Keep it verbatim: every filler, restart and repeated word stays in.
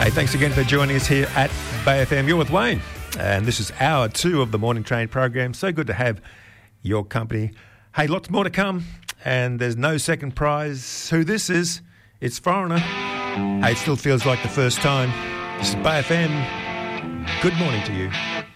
Hey, thanks again for joining us here at Bay F M. You're with Wayne, and this is hour two of the Morning Train program. So good to have your company. Hey, lots more to come, and there's no second prize. Who this is, it's Foreigner. Hey, it still feels like the first time. This is Bay F M. Good morning to you.